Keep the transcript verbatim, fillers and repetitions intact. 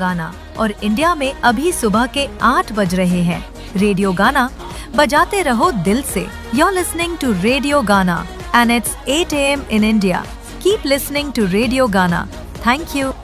गाना और इंडिया में अभी सुबह के आठ बज रहे हैं। रेडियो गाना बजाते रहो दिल से। You're listening to Radio Gana and it's eight a m in India. Keep listening to Radio Gana. Thank you.